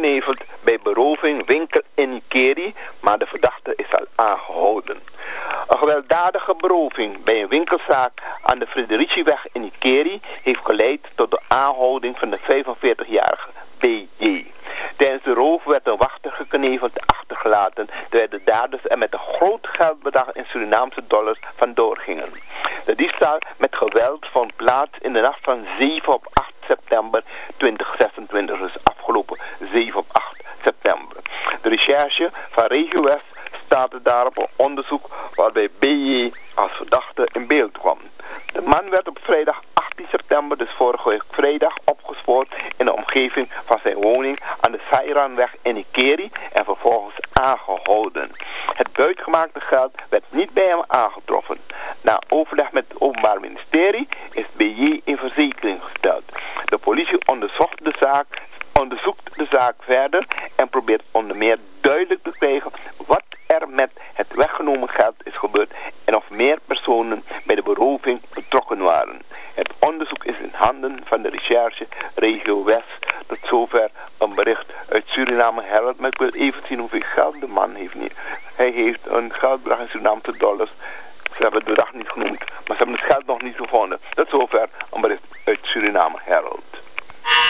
gekneveld bij beroving winkel in Ikeri, maar de verdachte is al aangehouden. Een gewelddadige beroving bij een winkelzaak aan de Fredericiweg in Ikeri heeft geleid tot de aanhouding van de 45-jarige B.J. Tijdens de roof werd een wachter gekneveld achtergelaten, terwijl de daders er met een groot geldbedrag in Surinaamse dollars vandoor gingen. De diefstal met geweld vond plaats in de nacht van 7 op 8 september 2026, dus afgelopen 7 op 8 september. De recherche van Regio West startte daarop een onderzoek waarbij B.J. als verdachte in beeld kwam. De man werd op vrijdag 18 september, dus vorige week vrijdag, opgespoord in de omgeving van zijn woning aan de Sairanweg in Ikeri en vervolgens aangehouden. Het buitgemaakte geld werd niet bij hem aangetroffen. Na overleg met het Openbaar Ministerie is B.J. in verzekering gesteld. De politie onderzoekt de zaak verder en probeert onder meer duidelijk te krijgen wat er met het weggenomen geld is gebeurd en of meer personen bij de beroving betrokken waren. Het onderzoek is in handen van de recherche Regio West. Tot zover een bericht uit Suriname Herald. Maar ik wil even zien hoeveel geld de man heeft. Hij heeft een geldbedrag in Surinaamse dollars. Ze hebben het bedrag niet genoemd, maar ze hebben het geld nog niet gevonden. Tot zover een bericht uit Suriname Herald.